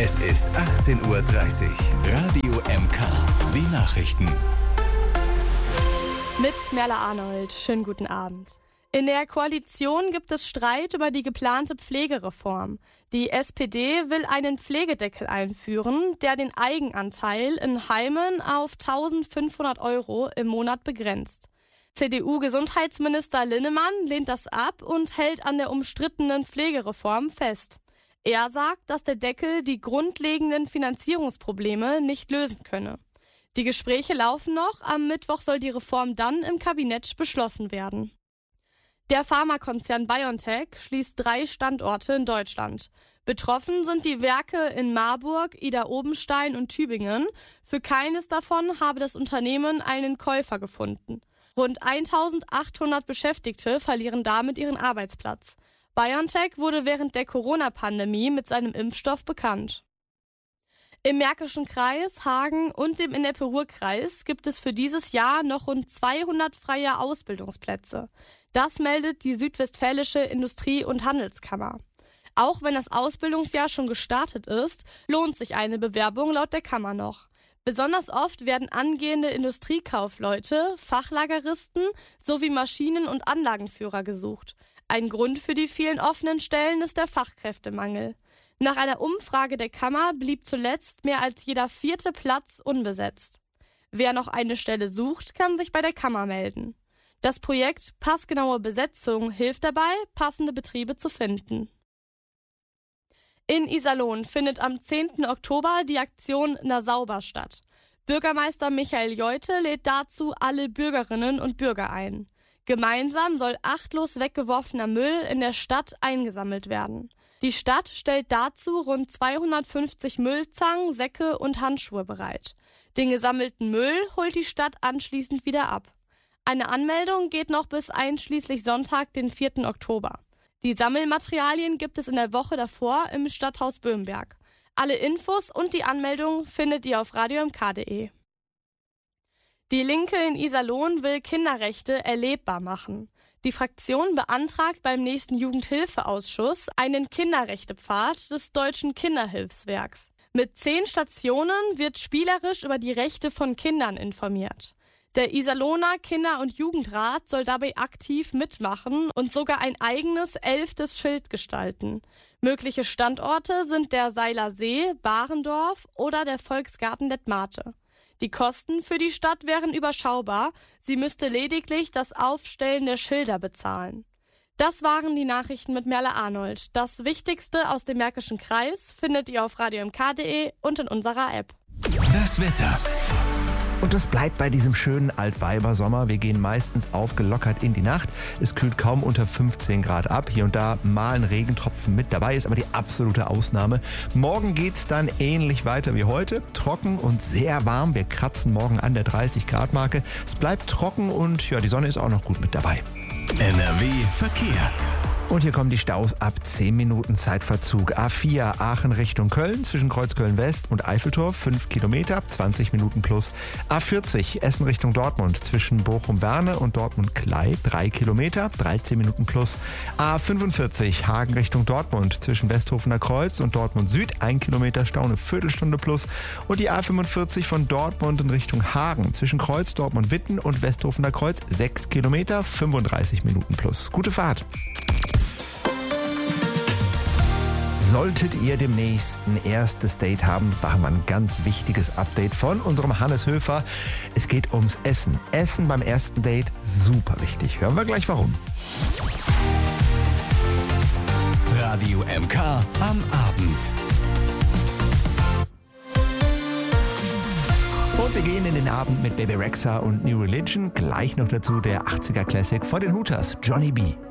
Es ist 18:30 Uhr. Radio MK. Die Nachrichten. Mit Merle Arnold. Schönen guten Abend. In der Koalition gibt es Streit über die geplante Pflegereform. Die SPD will einen Pflegedeckel einführen, der den Eigenanteil in Heimen auf 1.500 € im Monat begrenzt. CDU-Gesundheitsminister Linnemann lehnt das ab und hält an der umstrittenen Pflegereform fest. Er sagt, dass der Deckel die grundlegenden Finanzierungsprobleme nicht lösen könne. Die Gespräche laufen noch, am Mittwoch soll die Reform dann im Kabinett beschlossen werden. Der Pharmakonzern BioNTech schließt 3 Standorte in Deutschland. Betroffen sind die Werke in Marburg, Idar-Oberstein und Tübingen. Für keines davon habe das Unternehmen einen Käufer gefunden. Rund 1.800 Beschäftigte verlieren damit ihren Arbeitsplatz. BioNTech wurde während der Corona-Pandemie mit seinem Impfstoff bekannt. Im Märkischen Kreis, Hagen und dem Ennepe-Ruhr-Kreis gibt es für dieses Jahr noch rund 200 freie Ausbildungsplätze. Das meldet die Südwestfälische Industrie- und Handelskammer. Auch wenn das Ausbildungsjahr schon gestartet ist, lohnt sich eine Bewerbung laut der Kammer noch. Besonders oft werden angehende Industriekaufleute, Fachlageristen sowie Maschinen- und Anlagenführer gesucht. Ein Grund für die vielen offenen Stellen ist der Fachkräftemangel. Nach einer Umfrage der Kammer blieb zuletzt mehr als jeder 4. Platz unbesetzt. Wer noch eine Stelle sucht, kann sich bei der Kammer melden. Das Projekt Passgenaue Besetzung hilft dabei, passende Betriebe zu finden. In Iserlohn findet am 10. Oktober die Aktion Na sauber statt. Bürgermeister Michael Jeute lädt dazu alle Bürgerinnen und Bürger ein. Gemeinsam soll achtlos weggeworfener Müll in der Stadt eingesammelt werden. Die Stadt stellt dazu rund 250 Müllzangen, Säcke und Handschuhe bereit. Den gesammelten Müll holt die Stadt anschließend wieder ab. Eine Anmeldung geht noch bis einschließlich Sonntag, den 4. Oktober. Die Sammelmaterialien gibt es in der Woche davor im Stadthaus Böhmberg. Alle Infos und die Anmeldung findet ihr auf radiomk.de. Die Linke in Iserlohn will Kinderrechte erlebbar machen. Die Fraktion beantragt beim nächsten Jugendhilfeausschuss einen Kinderrechtepfad des Deutschen Kinderhilfswerks. Mit 10 Stationen wird spielerisch über die Rechte von Kindern informiert. Der Iserlohner Kinder- und Jugendrat soll dabei aktiv mitmachen und sogar ein eigenes 11. Schild gestalten. Mögliche Standorte sind der Seiler See, Barendorf oder der Volksgarten Detmate. Die Kosten für die Stadt wären überschaubar. Sie müsste lediglich das Aufstellen der Schilder bezahlen. Das waren die Nachrichten mit Merle Arnold. Das Wichtigste aus dem Märkischen Kreis findet ihr auf radiomk.de und in unserer App. Das Wetter. Und das bleibt bei diesem schönen Altweibersommer. Wir gehen meistens aufgelockert in die Nacht. Es kühlt kaum unter 15 Grad ab. Hier und da mal ein Regentropfen mit dabei, ist aber die absolute Ausnahme. Morgen geht's dann ähnlich weiter wie heute. Trocken und sehr warm. Wir kratzen morgen an der 30-Grad-Marke. Es bleibt trocken und ja, die Sonne ist auch noch gut mit dabei. NRW Verkehr. Und hier kommen die Staus ab 10 Minuten Zeitverzug. A4 Aachen Richtung Köln zwischen Kreuzköln West und Eiffeltor 5 Kilometer, 20 Minuten plus. A40 Essen Richtung Dortmund zwischen Bochum-Werne und Dortmund-Klei 3 Kilometer, 13 Minuten plus. A45 Hagen Richtung Dortmund zwischen Westhofener Kreuz und Dortmund Süd 1 Kilometer Stau, eine Viertelstunde plus. Und die A45 von Dortmund in Richtung Hagen zwischen Kreuz Dortmund-Witten und Westhofener Kreuz 6 Kilometer, 35 Minuten plus. Gute Fahrt! Solltet ihr demnächst ein erstes Date haben, machen wir ein ganz wichtiges Update von unserem Hannes Höfer. Es geht ums Essen. Essen beim ersten Date, super wichtig. Hören wir gleich warum. Radio MK am Abend. Und wir gehen in den Abend mit Baby Rexha und New Religion. Gleich noch dazu der 80er Classic von den Hooters, Johnny B.